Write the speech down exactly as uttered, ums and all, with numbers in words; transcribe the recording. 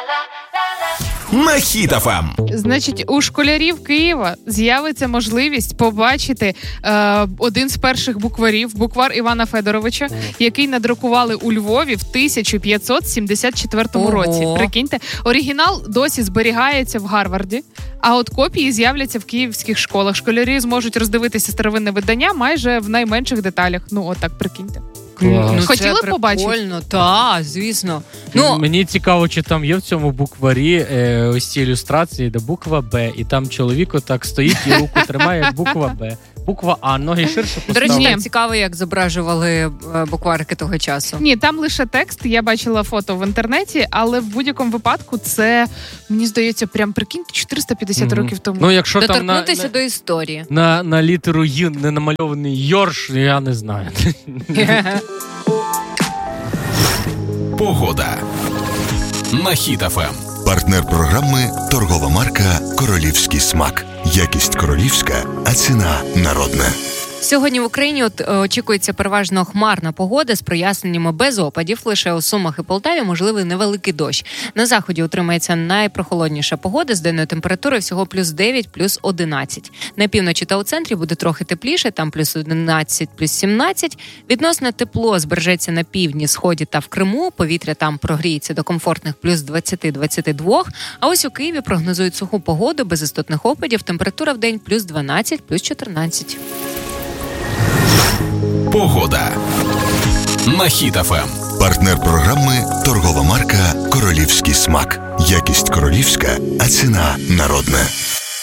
На Хіт еф ем. Значить, у школярів Києва з'явиться можливість побачити е, один з перших букварів, буквар Івана Федоровича, який надрукували у Львові в тисяча п'ятсот сімдесят четвертому Ого. році. Прикиньте, оригінал досі зберігається в Гарварді, а от копії з'являться в київських школах. Школярі зможуть роздивитися старовинне видання майже в найменших деталях. Ну, от так, прикиньте. Ну, Хотіли це б побачити? прикольно, так, звісно. Ну, Мені цікаво, чи там є в цьому букварі е, ось ці ілюстрації, де буква Б, і там чоловік отак стоїть і руку тримає, як буква Б. Буква А, ноги ширше до речі, поставили. так цікаво, як зображували е, букварики того часу. Ні, там лише текст, я бачила фото в інтернеті, але в будь-якому випадку це, мені здається, прям прикиньте, чотириста п'ятдесят Мгм. років тому. Ну, якщо там на, Доторкнутися на, до історії. на, на літеру Й не намальований Йорш, я не знаю. Погода. На Хіт еф ем. Партнер програми – торгова марка «Королівський смак». Якість королівська, а ціна народна. Сьогодні в Україні от, е, очікується переважно хмарна погода з проясненнями без опадів. Лише у Сумах і Полтаві можливий невеликий дощ. На заході утримається найпрохолодніша погода з денною температурою всього плюс дев'ять, плюс одинадцять. На півночі та у центрі буде трохи тепліше, там плюс одинадцять, плюс сімнадцять. Відносне тепло збережеться на півдні, сході та в Криму. Повітря там прогріється до комфортних плюс двадцять - двадцять два. А ось у Києві прогнозують суху погоду без істотних опадів. Температура в день плюс дванадцять, плюс чотирнадцять. Погода. На Хіт еф ем. Партнер програми – торгова марка «Королівський смак». Якість королівська, а ціна народна.